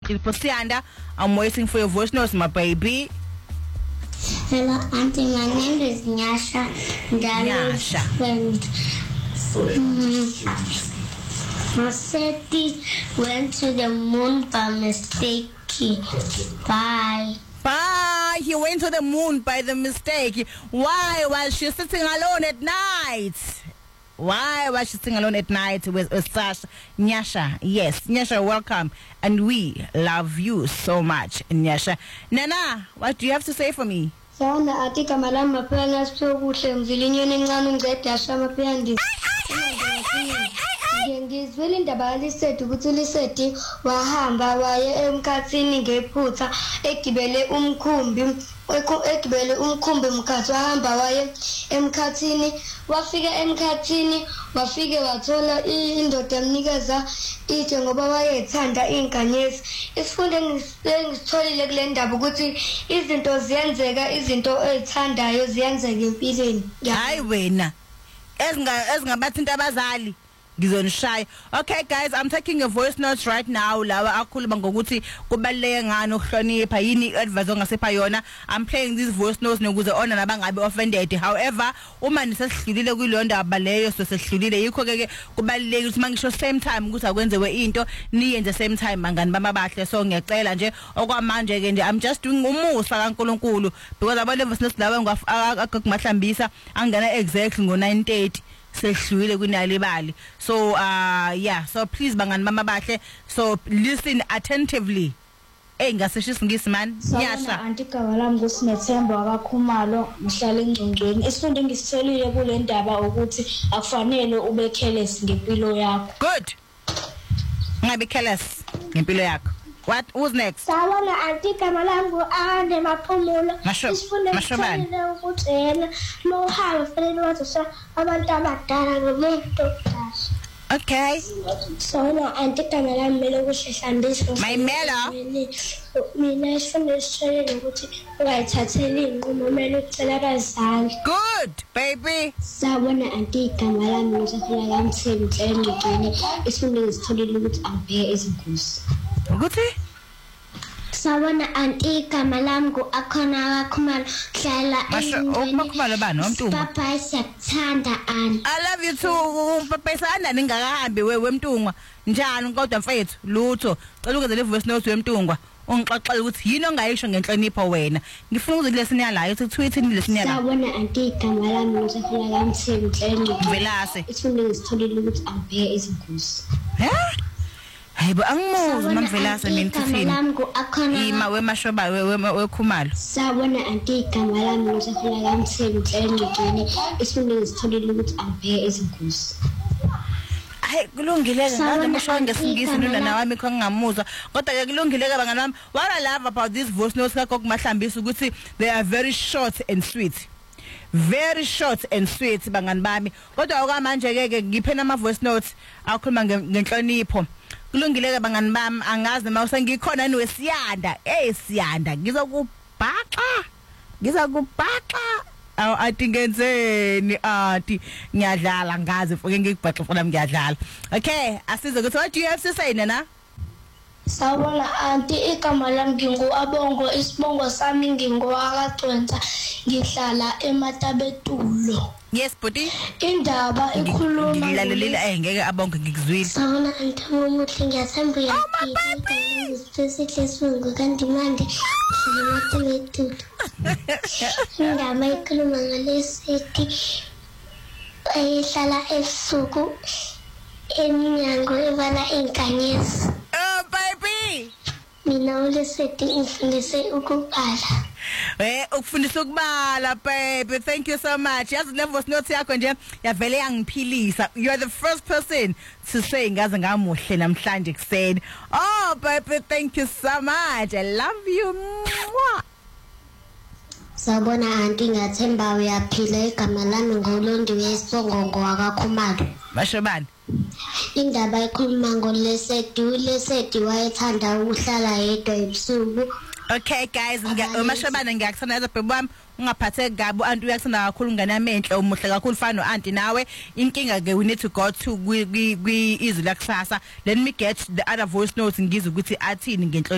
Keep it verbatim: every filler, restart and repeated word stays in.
Posianda, I'm waiting for your voice notes, my baby. Hello, Auntie. My name is Nyasha. Nyasha. Friend. Mm. Rossetti went to the moon by mistake. Bye. Bye. He went to the moon by the mistake. Why was she sitting alone at night? Why was she sitting alone at night with Sash? Nyasha? Yes, Nyasha, welcome. And we love you so much, Nyasha. Nana, what do you have to say for me? Sana atika malama pena sokuhle mvilinyoni ngani ngede ashama phandi. Ngizwile indaba lisethi ukuthi lisethi wahamba waye emkhathini ngephutha egibele umkhumbi egibele umkhumbi mkhathi wahamba waye emkhathini wafika emkhathini wafike wathola indoda emnikeza itshe ngoba wayethanda inkanyezi. Isifundo engisitholile kule ndaba ukuthi izinto ziyenzeka, izinto ezithandayo ziyenzeka empilweni. Hayi wena ezinga ezingabathinta abazali ngizonishaya. Okay guys, I'm taking your voice notes right now. Lawa akhuluma ngokuthi kubaleke ngani ukuhlonipha yini advice ongasepha yona. I'm playing these voice notes nokuze ona nabangabe offended. However, uma nisesidlulile kulondaba leyo sosedlulile yikho ke kubaleke ukuthi mangisho same time ukuthi akwenzewe into niyenze same time mangani bamabahle. So ngiyacela nje okwamanje ke nje I'm just doing umusa kaNkulunkulu because abantu besilawa ngakumahlambisa angena exactly ngo nine thirty. Sehlwile kunalibali. So uh yeah, so please bangani mama bahle, so listen attentively. Eh ngasisho isingisi man. Nyasha anti igama lami nguSinethemba akaKhumalo ngihlala eNgcongweni. Isifundo engisitholile kule ndaba ukuthi akufanele ube careless ngempilo yakho. Good. Ngabe careless ngempilo yakho. What? Who's next? Sawona anti igama lami nguAnde Maphumulo. Isifundo engisitholile ukuthi yena lo hamba fanele wazisa abantu abadala nomuntu omdala. Okay. Sawona anti igama lami mele ukuhlehlandiswa. Mayimela. Mina isifundo esitholile ukuthi ungayithatheli inqumo mele ucela abazali. Good, baby. Sawona anti igama lami ngizofuna ngamthembi engcikini. Isifundo esitholile ukuthi angibheke izingozi. Ukuthi Sawona anti igama lami nguAkhona akaKhumalo hlala eNgcongweni. Bani wamntu? Papa siyakuthanda ani. I love you too. Papa isanda ningakahambi wewe Mtungwa. Njani kodwa mfethu lutho. Cela ukwenza le voice note weMtungwa. Ungixoxela ukuthi yini ongayisho ngenhlonipho wena. Ngifuna ukuthi lesini yalayo ukuthi tweetini lesini yalayo. Sawona anti igama lami ngizofuna ngamthembi engcikini. Velase. Isifundo ngisitholile ukuthi angibheke izingozi. Eh? Hayibo angimuzwa mamvelasa nentithini. Lami nguAkhona. Ima wemashoba weKhumalo. Sawona anti igama lami ngizofuna ngamthembi engcikini. Isifundo ngisitholile ukuthi angibheke izingozi. Hayi kulungile ngaze musho ngesingisi nina nawami kwangamuzwa kodwa ke kulungile ke bangani bami. What I love about this voice notes kakho kumahlambisa ukuthi they are very short and sweet. Very short and sweet bangani bami. Kodwa okwamanje ke ke ngiphena ama voice notes akhuluma ngenhlonipho. Kulungile ke bangani bami angazi mawuse ngikhona ni wesiyanda. Eh siyanda ngizokubhaxa. Ngizokubhaxa. Aw atingenzeni ati ngiyadlala ngazi fuke ngikubhaxa funa ngiyadlala. Okay, asize ukuthi what do you have to say Nana? Sawona anti igama lami nginguAbongo isibongo sami ngingowakaCwenza ngihlala eMatabetulo. Yes buddy. Indaba ekhuluma ngilalelile eh ngeke Abongo ngikuzwile. Sawona anti umuhle ngiyathemba uyaphila. Sesihle sungu kanti manje eMatabetulo. Indaba ekhuluma ngalesithi ayihlala esuku eminyango ebala inkanyezi. Oh baby. Mina uLesethi ngifundise ukubhala. Eh ukufundisa ukubala baby. Thank you so much. Yazi le voice note yakho nje yavele yangiphilisa. You are the first person to say ngaze ngamuhle namhlanje kuseni. Oh baby, thank you so much. I love you. Mwah. Sawona anti ngathemba uyaphila igama lami nguLondiwe Songongo akaKhumalo. Mashobani. Indaba ekhuluma ngoLesethi uLesethi wayethanda ukuhlala yedwa ebusuku. Okay guys, ngiyamashobana ngiyakuthanda bebe wami ungaphatheki kabi anti uyakuthanda kakhulu ngane yamenhle umuhle kakhulu fana noanti nawe inkinga ke we need to go to kwi izwi lakusasa. Let me get the other voice notes ngizwe ukuthi athini ngenhlo